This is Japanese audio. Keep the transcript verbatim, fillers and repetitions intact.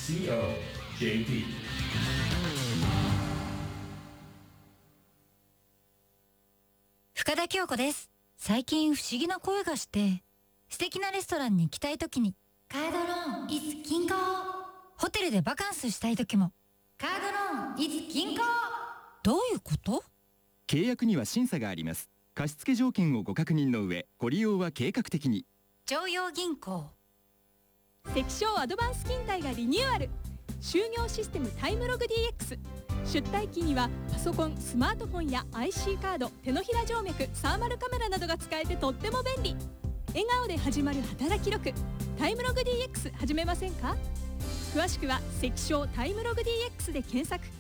シーオージェーピー。 深田恭子です。最近不思議な声がして、素敵なレストランに行きたいときにカードローン is 銀行、ホテルでバカンスしたいときもカードローン is 銀行。どういうこと？ 契約には審査があります。貸付条件をご確認の上、ご利用は計画的に。 常陽銀行。 関商アドバンス勤怠がリニューアル。就業システムタイムログ ディーエックス。 出退勤にはパソコン、スマートフォンや アイシー カード、手のひら静脈、サーマルカメラなどが使えてとっても便利。笑顔で始まる働き力、タイムログ ディーエックス 始めませんか？詳しくは関商タイムログ ディーエックス で検索。